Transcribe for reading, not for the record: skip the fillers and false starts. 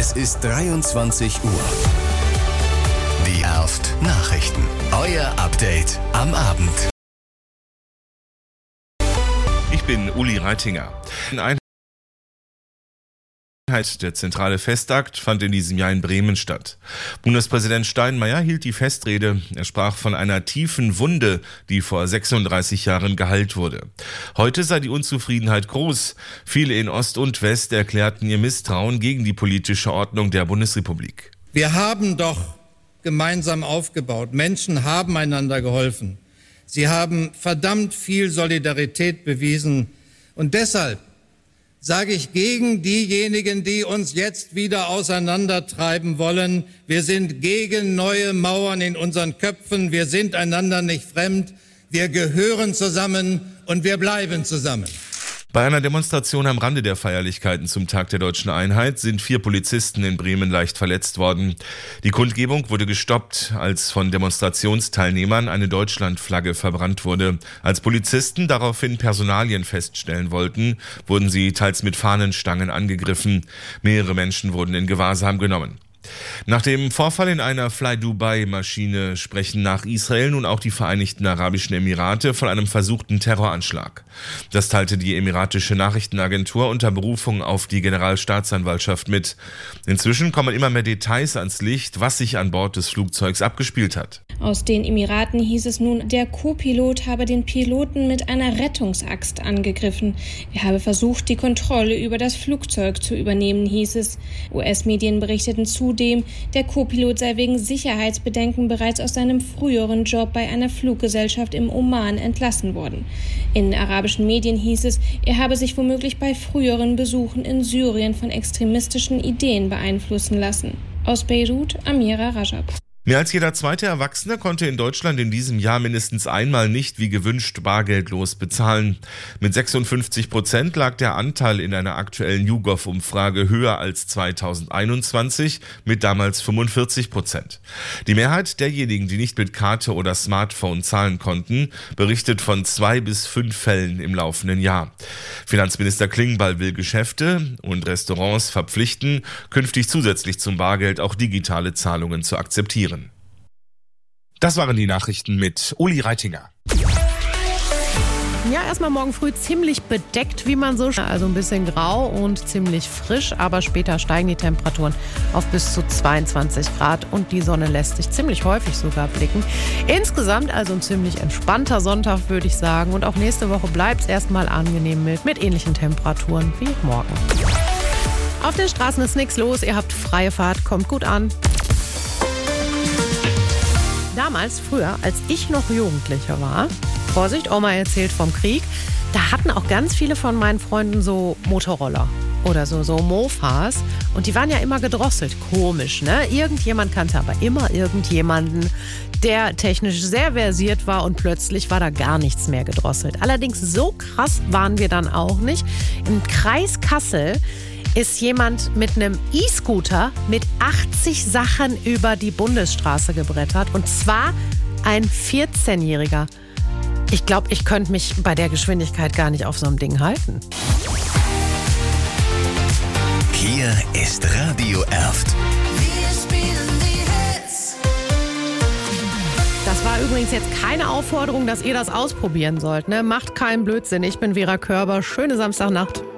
Es ist 23 Uhr. Die Erft Nachrichten. Euer Update am Abend. Ich bin Uli Reitinger. Der zentrale Festakt fand in diesem Jahr in Bremen statt. Bundespräsident Steinmeier hielt die Festrede. Er sprach von einer tiefen Wunde, die vor 36 Jahren geheilt wurde. Heute sei die Unzufriedenheit groß. Viele in Ost und West erklärten ihr Misstrauen gegen die politische Ordnung der Bundesrepublik. Wir haben doch gemeinsam aufgebaut. Menschen haben einander geholfen. Sie haben verdammt viel Solidarität bewiesen. Und deshalb sage ich gegen diejenigen, die uns jetzt wieder auseinandertreiben wollen: Wir sind gegen neue Mauern in unseren Köpfen. Wir sind einander nicht fremd. Wir gehören zusammen und wir bleiben zusammen. Bei einer Demonstration am Rande der Feierlichkeiten zum Tag der Deutschen Einheit sind 4 Polizisten in Bremen leicht verletzt worden. Die Kundgebung wurde gestoppt, als von Demonstrationsteilnehmern eine Deutschlandflagge verbrannt wurde. Als Polizisten daraufhin Personalien feststellen wollten, wurden sie teils mit Fahnenstangen angegriffen. Mehrere Menschen wurden in Gewahrsam genommen. Nach dem Vorfall in einer Fly-Dubai-Maschine sprechen nach Israel nun auch die Vereinigten Arabischen Emirate von einem versuchten Terroranschlag. Das teilte die emiratische Nachrichtenagentur unter Berufung auf die Generalstaatsanwaltschaft mit. Inzwischen kommen immer mehr Details ans Licht, was sich an Bord des Flugzeugs abgespielt hat. Aus den Emiraten hieß es nun, der Co-Pilot habe den Piloten mit einer Rettungsaxt angegriffen. Er habe versucht, die Kontrolle über das Flugzeug zu übernehmen, hieß es. US-Medien berichteten zudem, der Co-Pilot sei wegen Sicherheitsbedenken bereits aus seinem früheren Job bei einer Fluggesellschaft im Oman entlassen worden. In arabischen Medien hieß es, er habe sich womöglich bei früheren Besuchen in Syrien von extremistischen Ideen beeinflussen lassen. Aus Beirut, Amira Rajab. Mehr als jeder zweite Erwachsene konnte in Deutschland in diesem Jahr mindestens einmal nicht wie gewünscht bargeldlos bezahlen. Mit 56% lag der Anteil in einer aktuellen YouGov-Umfrage höher als 2021 mit damals 45%. Die Mehrheit derjenigen, die nicht mit Karte oder Smartphone zahlen konnten, berichtet von 2 bis 5 Fällen im laufenden Jahr. Finanzminister Klingbeil will Geschäfte und Restaurants verpflichten, künftig zusätzlich zum Bargeld auch digitale Zahlungen zu akzeptieren. Das waren die Nachrichten mit Uli Reitinger. Ja, erstmal morgen früh ziemlich bedeckt, wie man so schaut. Also ein bisschen grau und ziemlich frisch, aber später steigen die Temperaturen auf bis zu 22 Grad und die Sonne lässt sich ziemlich häufig sogar blicken. Insgesamt also ein ziemlich entspannter Sonntag, würde ich sagen. Und auch nächste Woche bleibt es erstmal angenehm mild mit ähnlichen Temperaturen wie morgen. Auf den Straßen ist nichts los, ihr habt freie Fahrt, kommt gut an. Damals, früher, als ich noch Jugendlicher war, Vorsicht, Oma erzählt vom Krieg, da hatten auch ganz viele von meinen Freunden so Motorroller oder so Mofas und die waren ja immer gedrosselt. Komisch, ne? Irgendjemand kannte aber immer irgendjemanden, der technisch sehr versiert war und plötzlich war da gar nichts mehr gedrosselt. Allerdings so krass waren wir dann auch nicht. Im Kreis Kassel ist jemand mit einem E-Scooter mit 80 Sachen über die Bundesstraße gebrettert. Und zwar ein 14-Jähriger. Ich glaube, ich könnte mich bei der Geschwindigkeit gar nicht auf so einem Ding halten. Hier ist Radio Erft. Wir spielen die Hits. Das war übrigens jetzt keine Aufforderung, dass ihr das ausprobieren sollt. Ne? Macht keinen Blödsinn. Ich bin Vera Körber. Schöne Samstagnacht.